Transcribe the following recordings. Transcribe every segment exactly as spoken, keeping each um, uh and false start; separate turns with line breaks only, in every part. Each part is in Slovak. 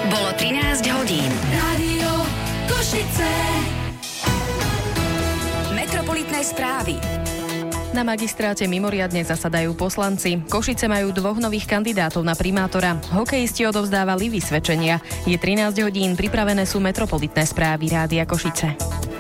Bolo trinásť hodín. Rádio Košice. Metropolitné správy.
Na magistráte mimoriadne zasadajú poslanci. Košice majú dvoch nových kandidátov na primátora. Hokejisti odovzdávali vysvedčenia. Je trinásť hodín, pripravené sú metropolitné správy Rádia Košice.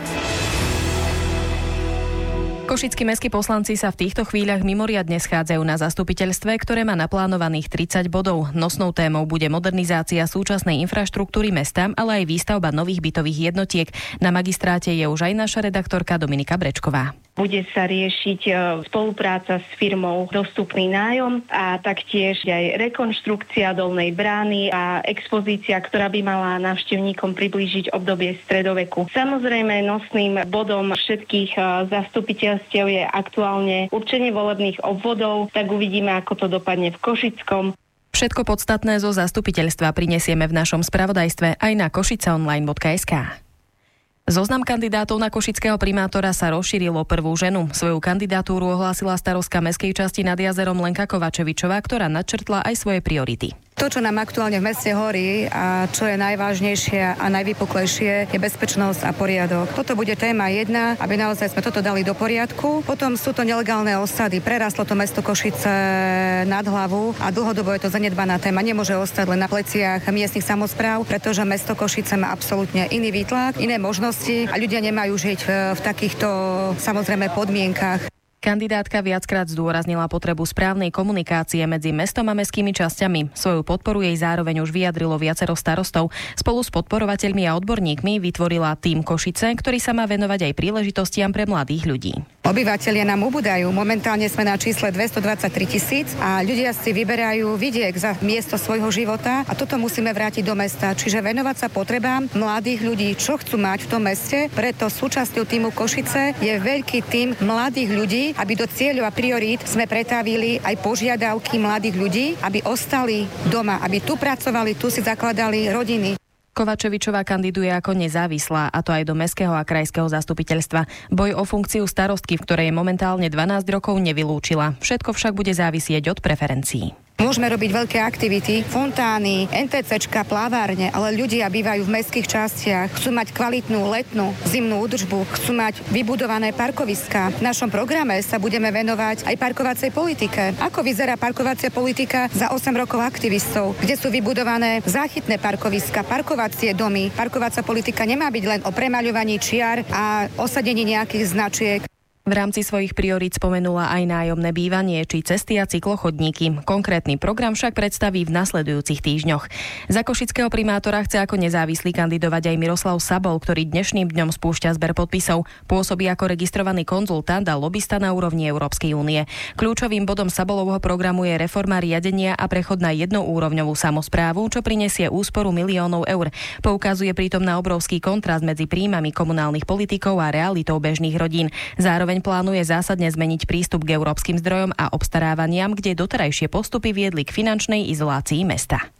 Košickí mestskí poslanci sa v týchto chvíľach mimoriadne schádzajú na zastupiteľstve, ktoré má naplánovaných tridsať bodov. Nosnou témou bude modernizácia súčasnej infraštruktúry mesta, ale aj výstavba nových bytových jednotiek. Na magistráte je už aj naša redaktorka Dominika Brečková.
Bude sa riešiť spolupráca s firmou Dostupný nájom a taktiež aj rekonštrukcia Dolnej brány a expozícia, ktorá by mala návštevníkom priblížiť obdobie stredoveku. Samozrejme, nosným bodom všetkých zastupiteľstiev je aktuálne určenie volebných obvodov, tak uvidíme, ako to dopadne v Košickom.
Všetko podstatné zo zastupiteľstva prinesieme v našom spravodajstve aj na košiceonline bodka es ká. Zoznam kandidátov na košického primátora sa rozšíril o prvú ženu. Svoju kandidatúru ohlásila starostka mestskej časti nad jazerom Lenka Kovačevičová, ktorá nadčrtla aj svoje priority.
To, čo nám aktuálne v meste horí a čo je najvážnejšie a najvypuklejšie, je bezpečnosť a poriadok. Toto bude téma jedna, aby naozaj sme toto dali do poriadku. Potom sú to nelegálne osady. Prerastlo to mesto Košice nad hlavu a dlhodobo je to zanedbaná téma. Nemôže ostať len na pleciach miestnych samospráv, pretože mesto Košice má absolútne iný výtlak, iné možnosti a ľudia nemajú žiť v, v takýchto samozrejme podmienkach.
Kandidátka viackrát zdôraznila potrebu správnej komunikácie medzi mestom a mestskými časťami. Svoju podporu jej zároveň už vyjadrilo viacero starostov. Spolu s podporovateľmi a odborníkmi vytvorila tím Košice, ktorý sa má venovať aj príležitostiam pre mladých ľudí.
Obyvatelia nám ubúdajú. Momentálne sme na čísle dvestodvadsaťtri tisíc a ľudia si vyberajú vidiek za miesto svojho života a toto musíme vrátiť do mesta. Čiže venovať sa potrebám mladých ľudí, čo chcú mať v tom meste. Preto súčasťou tímu Košice je veľký tím mladých ľudí, aby do cieľov a priorít sme pretavili aj požiadavky mladých ľudí, aby ostali doma, aby tu pracovali, tu si zakladali rodiny.
Kovačevičová kandiduje ako nezávislá, a to aj do mestského a krajského zastupiteľstva. Boj o funkciu starostky, v ktorej je momentálne dvanásť rokov, nevylúčila. Všetko však bude závisieť od preferencií.
Môžeme robiť veľké aktivity, fontány, NTCčka, plavárne, ale ľudia bývajú v mestských častiach, chcú mať kvalitnú letnú, zimnú údržbu, chcú mať vybudované parkoviská. V našom programe sa budeme venovať aj parkovacej politike. Ako vyzerá parkovacia politika za osem rokov aktivistov, kde sú vybudované záchytné parkoviská, parkovacie domy. Parkovacia politika nemá byť len o premaľovaní čiar a osadení nejakých značiek.
V rámci svojich priorít spomenula aj nájomné bývanie či cesty a cyklochodníky. Konkrétny program však predstaví v nasledujúcich týždňoch. Za košického primátora chce ako nezávislý kandidovať aj Miroslav Sabol, ktorý dnešným dňom spúšťa zber podpisov. Pôsobí ako registrovaný konzultant a lobista na úrovni Európskej únie. Kľúčovým bodom Sabolovho programu je reforma riadenia a prechod na jednoúrovňovú samosprávu, čo prinesie úsporu miliónov eur. Poukazuje pritom na obrovský kontrast medzi príjmami komunálnych politikov a realitou bežných rodín. Zároveň plánuje zásadne zmeniť prístup k európskym zdrojom a obstarávaniam, kde doterajšie postupy viedli k finančnej izolácii mesta.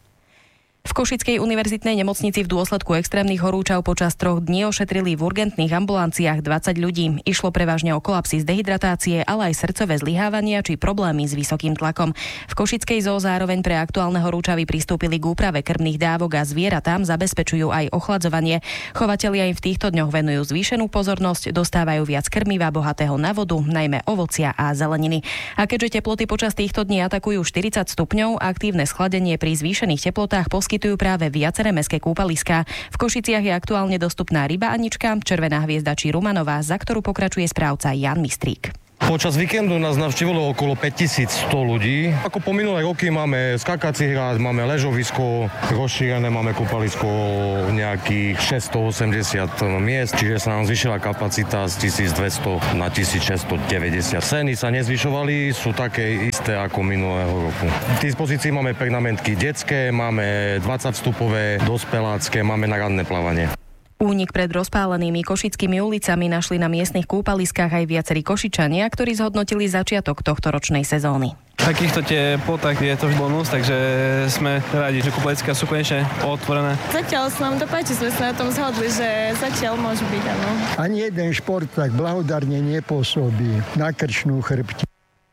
V Košickej univerzitnej nemocnici v dôsledku extrémnych horúčav počas troch dní ošetrili v urgentných ambulanciách dvadsať ľudí. Išlo prevažne o kolapsy z dehydratácie, ale aj srdcové zlyhávania či problémy s vysokým tlakom. V Košickej zoo zároveň pre aktuálne horúčavy pristúpili k úprave krvných dávok a zvieratám zabezpečujú aj ochladzovanie. Chovatelia im v týchto dňoch venujú zvýšenú pozornosť, dostávajú viac krmiva bohatého na vodu, najmä ovocia a zeleniny. A keďže teploty počas týchto dní atakujú štyridsať stupňov, aktívne schladenie pri zvýšených teplotách poskytujú práve viaceré mestské kúpaliská. V Košiciach je aktuálne dostupná Ryba Anička, Červená hviezda či Rumanová, za ktorú pokračuje správca Jan Mistrík.
Počas víkendu nás navštívilo okolo päťtisícsto ľudí. Ako po minulé roky máme skakací hrad, máme ležovisko rozšírené, máme kúpalisko nejakých šesťstoosemdesiat miest, čiže sa nám zvýšila kapacita z tisícdvesto na tisícšesťstodeväťdesiat. Ceny sa nezvyšovali, sú také isté ako minulého roku. V dispozícii máme pernamentky detské, máme dvadsaťvstupové, dospelácké, máme na ranné plávanie.
Únik pred rozpálenými košickými ulicami našli na miestnych kúpaliskách aj viacerí Košičania, ktorí zhodnotili začiatok tohtoročnej sezóny.
V takýchto teplotách je to už bonus, takže sme radi, že kúpaliská sú konečne otvorené.
Zatiaľ sa nám to páči, sme sa na tom zhodli, že zatiaľ môže byť, áno.
Ani jeden šport tak blahodárne nepôsobí na krčnú chrbticu.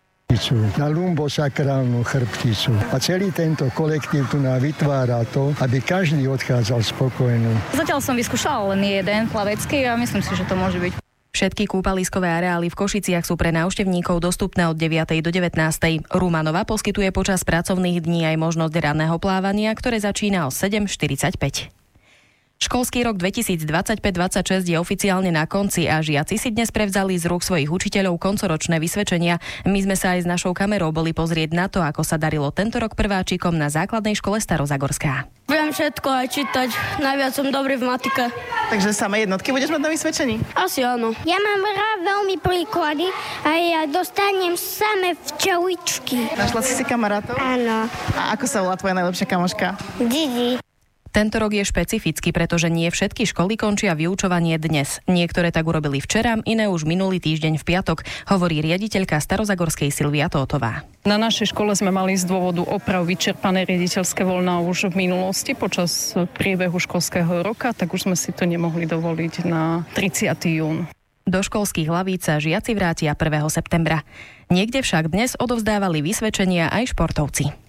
chrbticu, na lumbosakrálnu chrbticu. A celý tento kolektív tu nám vytvára to, aby každý odchádzal spokojný.
Zatiaľ som vyskúšala len jeden plavecký a myslím si, že to môže byť.
Všetky kúpaliskové areály v Košiciach sú pre návštevníkov dostupné od deviatej do devätnástej. Rumanova poskytuje počas pracovných dní aj možnosť ranného plávania, ktoré začína o sedem štyridsaťpäť. Školský rok dvetisícdvadsaťpäť dvadsaťšesť je oficiálne na konci a žiaci si dnes prevzali z rúk svojich učiteľov koncoročné vysvedčenia. My sme sa aj s našou kamerou boli pozrieť na to, ako sa darilo tento rok prváčikom na základnej škole Starozagorská.
Viem všetko aj čítať, najviac som dobrý v matike.
Takže samé jednotky budeš mať na vysvedčení?
Asi áno.
Ja mám rád veľmi príklady a ja dostanem samé včeličky.
Našla si si kamarátov?
Áno.
A ako sa volá tvoja najlepšia kamoška?
Didi.
Tento rok je špecifický, pretože nie všetky školy končia vyučovanie dnes. Niektoré tak urobili včera, iné už minulý týždeň v piatok, hovorí riaditeľka Starozagorskej Silvia Tótová.
Na našej škole sme mali z dôvodu oprav vyčerpané riaditeľské voľná už v minulosti počas priebehu školského roka, tak už sme si to nemohli dovoliť na tridsiateho júna.
Do školských hlavíc sa žiaci vrátia prvého septembra. Niekde však dnes odovzdávali vysvedčenia aj športovci.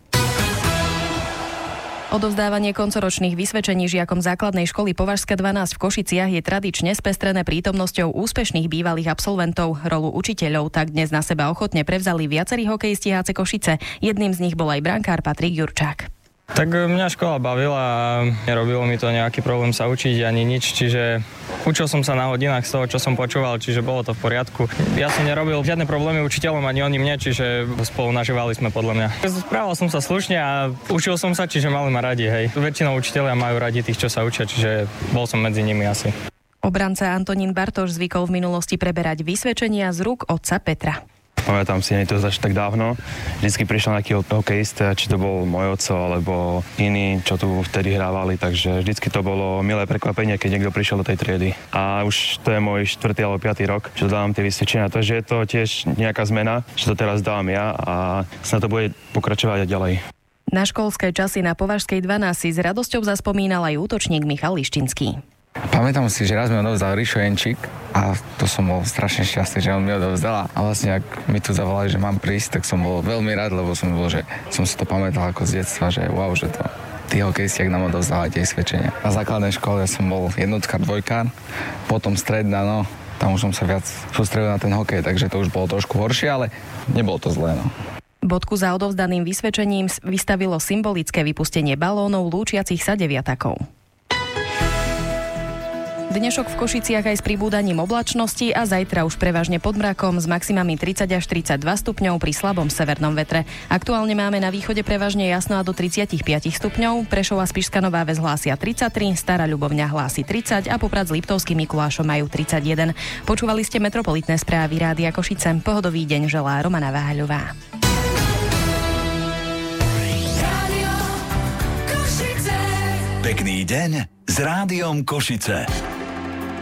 Odovzdávanie koncoročných vysvedčení žiakom základnej školy Považská dvanásť v Košiciach je tradične spestrené prítomnosťou úspešných bývalých absolventov. Rolu učiteľov tak dnes na seba ochotne prevzali viacerí hokejisti há cé Košice. Jedným z nich bol aj brankár Patrik Jurčák.
Tak mňa škola bavila a nerobilo mi to nejaký problém sa učiť ani nič, čiže učil som sa na hodinách z toho, čo som počúval, čiže bolo to v poriadku. Ja som nerobil žiadne problémy učiteľom ani oni mne, čiže spolu nažívali sme podľa mňa. Správal som sa slušne a učil som sa, čiže mali ma radi, hej. Väčšinou učitelia majú radi tých, čo sa učia, čiže bol som medzi nimi asi.
Obranca Antonín Bartoš zvykol v minulosti preberať vysvedčenia z rúk otca Petra.
Pamätám si, nie to až tak dávno. Vždycky prišiel nejaký hokejista, či to bol môj oco, alebo iní, čo tu vtedy hrávali, takže vždycky to bolo milé prekvapenie, keď niekto prišiel do tej triedy. A už to je môj štvrtý alebo piatý rok, čo dávam tie vysvedčenia, takže je to tiež nejaká zmena, že to teraz dávam ja a sa to bude pokračovať aj ďalej.
Na školské časy na Považskej dvanásť si s radosťou zaspomínal aj útočník Michal Liščinský.
Pamätám si, že raz mi odovzdal Rišo Jenčík a to som bol strašne šťastný, že on mi odovzdal. A vlastne, ak mi tu zavolali, že mám prísť, tak som bol veľmi rád, lebo som bol, že som si to pamätal ako z detstva, že wow, že to tí hokejisti, ak nám odovzdali tie svedčenia. Na základnej škole som bol jednotka, dvojka, potom stredná, no tam už som sa viac sústredil na ten hokej, takže to už bolo trošku horšie, ale nebolo to zlé, no.
Bodku za odovzdaným vysvedčením vystavilo symbolické vypustenie balónov lúčiacich sa deviatakov. Dnešok v Košiciach aj s pribúdaním oblačnosti a zajtra už prevažne pod mrakom s maximami tridsať až tridsaťdva stupňov pri slabom severnom vetre. Aktuálne máme na východe prevažne jasno a do tridsaťpäť stupňov, Prešov a Spišská Nová Ves hlásia tridsaťtri, Stará Ľubovňa hlási tridsať a Poprad s Liptovským Mikulášom majú tridsaťjeden. Počúvali ste metropolitné správy Rádia Košice. Pohodový deň želá Romana Váhaľová.
Pekný deň s Rádiom Košice.